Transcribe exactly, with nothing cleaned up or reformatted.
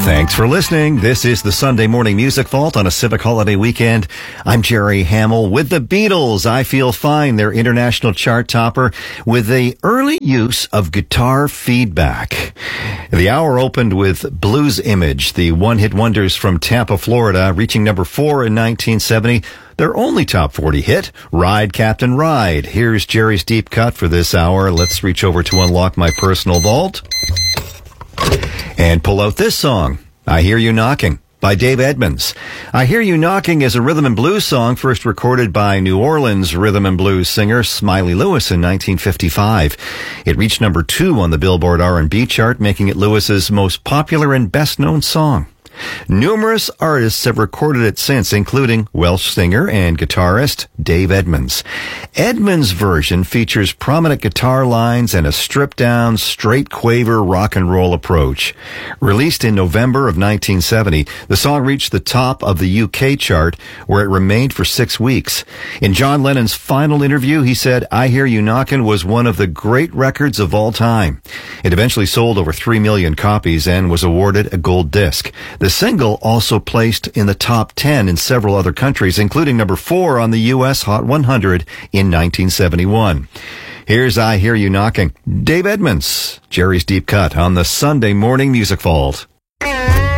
Thanks for listening. This is the Sunday Morning Music Vault on a Civic Holiday weekend. I'm Jerry Hamill with the Beatles. I Feel Fine, their international chart topper, with the early use of guitar feedback. The hour opened with Blues Image, the one-hit wonders from Tampa, Florida, reaching number four in nineteen seventy. Their only top forty hit, Ride, Captain, Ride. Here's Jerry's deep cut for this hour. Let's reach over to unlock my personal vault and pull out this song, I Hear You Knocking, by Dave Edmunds. I Hear You Knocking is a rhythm and blues song first recorded by New Orleans rhythm and blues singer Smiley Lewis in nineteen fifty-five. It reached number two on the Billboard R and B chart, making it Lewis's most popular and best-known song. Numerous artists have recorded it since, including Welsh singer and guitarist Dave Edmunds. Edmunds' version features prominent guitar lines and a stripped-down, straight quaver rock and roll approach. Released in November of nineteen seventy, the song reached the top of the U K chart, where it remained for six weeks. In John Lennon's final interview, he said, I Hear You Knockin' was one of the great records of all time. It eventually sold over three million copies and was awarded a gold disc. The single also placed in the top ten in several other countries, including number four on the U S Hot one hundred in nineteen seventy-one. Here's I Hear You Knocking. Dave Edmunds, Jerry's Deep Cut on the Sunday Morning Music Vault.